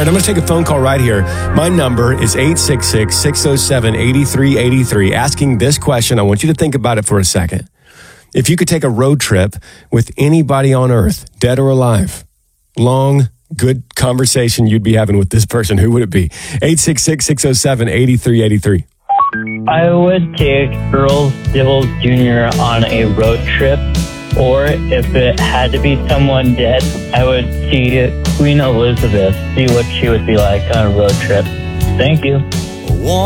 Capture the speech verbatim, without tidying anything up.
right, I'm going to take a phone call right here. My number is eight six six, six oh seven, eight three eight three. Asking this question, I want you to think about it for a second. If you could take a road trip with anybody on earth, dead or alive, long, good conversation you'd be having with this person, who would it be? eight six six, six oh seven, eight three eight three. I would take Earl Dibbles Junior on a road trip, or if it had to be someone dead, I would see Queen Elizabeth, see what she would be like on a road trip. Thank you.